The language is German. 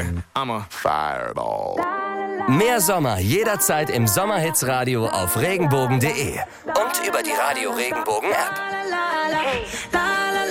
I'm a fireball. Mehr Sommer jederzeit im Sommerhitsradio auf regenbogen.de und über die Radio Regenbogen App.